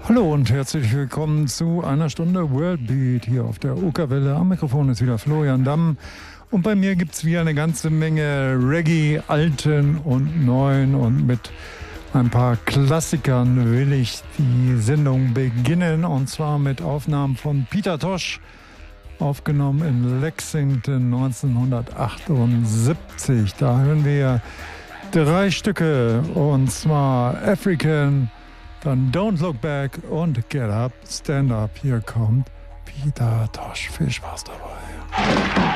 Hallo und herzlich willkommen zu einer Stunde Worldbeat hier auf der Okerwelle. Am Mikrofon ist wieder Florian Damm und bei mir gibt es wieder eine ganze Menge Reggae, alten und neuen, und mit ein paar Klassikern will ich die Sendung beginnen, und zwar mit Aufnahmen von Peter Tosh, aufgenommen in Lexington 1978. Da hören wir 3 Stücke, und zwar African, dann Don't Look Back und Get Up, Stand Up. Hier kommt Peter Tosh. Viel Spaß dabei.